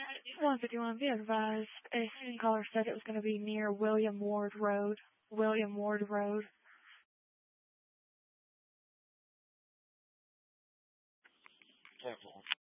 151, be advised, a student caller said it was going to be near William Ward Road. William Ward Road. Careful.